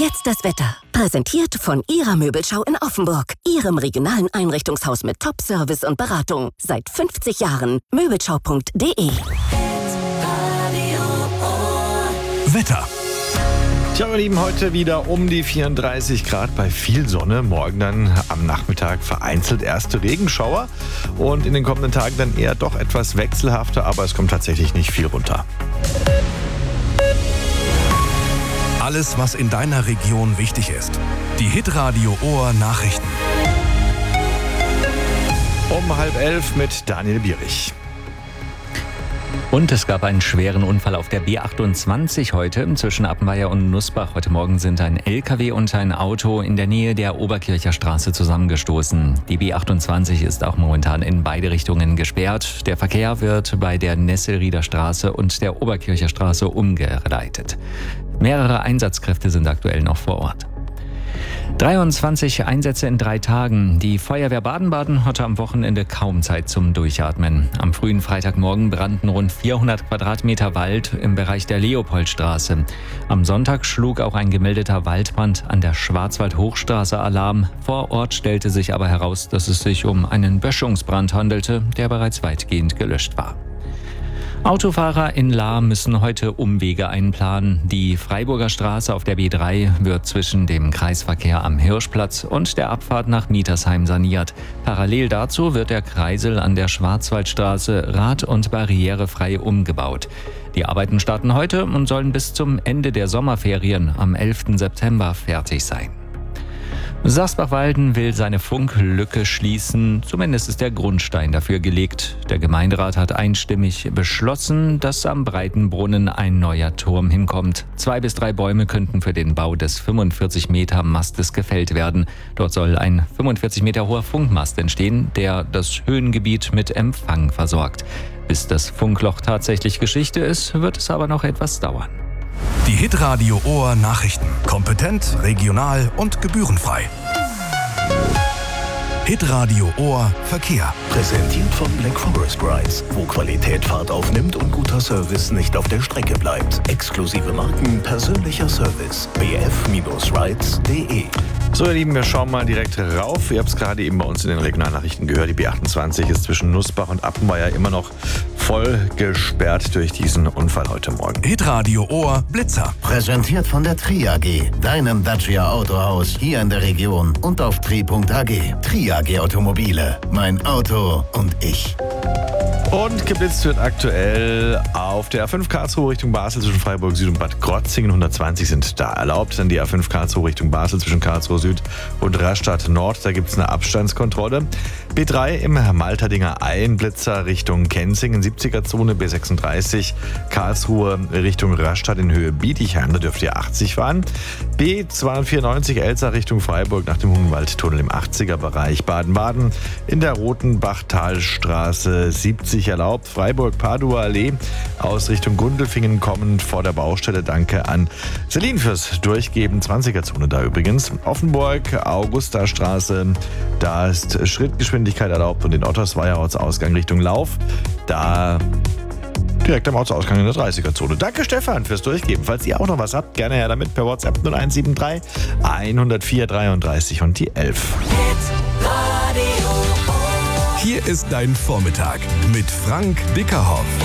jetzt das Wetter. Präsentiert von Ihrer Möbelschau in Offenburg. Ihrem regionalen Einrichtungshaus mit Top-Service und Beratung. Seit 50 Jahren. Möbelschau.de. Wetter. Tja, wir lieben heute wieder um die 34 Grad bei viel Sonne. Morgen dann am Nachmittag vereinzelt erste Regenschauer. Und in den kommenden Tagen dann eher doch etwas wechselhafter, aber es kommt tatsächlich nicht viel runter. Alles, was in deiner Region wichtig ist. Die Hitradio Ohr Nachrichten. Um 10:30 mit Daniel Bierich. Und es gab einen schweren Unfall auf der B28 heute zwischen Appenweier und Nussbach. Heute Morgen sind ein LKW und ein Auto in der Nähe der Oberkircher Straße zusammengestoßen. Die B28 ist auch momentan in beide Richtungen gesperrt. Der Verkehr wird bei der Nesselrieder Straße und der Oberkircher Straße umgeleitet. Mehrere Einsatzkräfte sind aktuell noch vor Ort. 23 Einsätze in 3 Tagen. Die Feuerwehr Baden-Baden hatte am Wochenende kaum Zeit zum Durchatmen. Am frühen Freitagmorgen brannten rund 400 Quadratmeter Wald im Bereich der Leopoldstraße. Am Sonntag schlug auch ein gemeldeter Waldbrand an der Schwarzwald-Hochstraße Alarm. Vor Ort stellte sich aber heraus, dass es sich um einen Böschungsbrand handelte, der bereits weitgehend gelöscht war. Autofahrer in Lahr müssen heute Umwege einplanen. Die Freiburger Straße auf der B3 wird zwischen dem Kreisverkehr am Hirschplatz und der Abfahrt nach Mietersheim saniert. Parallel dazu wird der Kreisel an der Schwarzwaldstraße rad- und barrierefrei umgebaut. Die Arbeiten starten heute und sollen bis zum Ende der Sommerferien am 11. September fertig sein. Sasbach-Walden will seine Funklücke schließen. Zumindest ist der Grundstein dafür gelegt. Der Gemeinderat hat einstimmig beschlossen, dass am Breitenbrunnen ein neuer Turm hinkommt. 2 bis 3 Bäume könnten für den Bau des 45 Meter Mastes gefällt werden. Dort soll ein 45 Meter hoher Funkmast entstehen, der das Höhengebiet mit Empfang versorgt. Bis das Funkloch tatsächlich Geschichte ist, wird es aber noch etwas dauern. Die Hitradio Ohr Nachrichten. Kompetent, regional und gebührenfrei. Hitradio Ohr Verkehr. Präsentiert von Black Forest Brides, wo Qualität Fahrt aufnimmt und guter Service nicht auf der Strecke bleibt. Exklusive Marken, persönlicher Service. bf-rides.de. So, ihr Lieben, wir schauen mal direkt rauf. Ihr habt es gerade eben bei uns in den Regionalnachrichten gehört. Die B28 ist zwischen Nussbach und Appenweier immer noch voll gesperrt durch diesen Unfall heute Morgen. Hitradio Ohr Blitzer. Präsentiert von der Tri AG, deinem Dacia Autohaus hier in der Region und auf tri.ag. Tri AG Automobile, mein Auto und ich. Und geblitzt wird aktuell auf der A5 Karlsruhe Richtung Basel zwischen Freiburg Süd und Bad Krotzingen. 120 sind da erlaubt. Dann die A5 Karlsruhe Richtung Basel zwischen Karlsruhe Süd und Rastatt Nord. Da gibt es eine Abstandskontrolle. B3 im Malterdinger Eilenblitzer Richtung Kenzingen, 70er-Zone. B36 Karlsruhe Richtung Rastatt in Höhe Bietigheim. Da dürft ihr 80 fahren. B294 Elsa Richtung Freiburg nach dem Hungenwaldtunnel im 80er-Bereich. Baden-Baden in der Rotenbachtalstraße 70 erlaubt. Freiburg-Padua Allee aus Richtung Gundelfingen kommend vor der Baustelle. Danke an Celine fürs Durchgeben. 20er-Zone da übrigens. Offenburg, Augustastraße, da ist Schrittgeschwindigkeit erlaubt und den Ottersweier Ortsausgang Richtung Lauf. Da direkt am Ortsausgang in der 30er-Zone. Danke Stefan fürs Durchgeben. Falls ihr auch noch was habt, gerne her damit per WhatsApp 0173 104 33 und die 11. Hier ist dein Vormittag mit Frank Dickerhoff.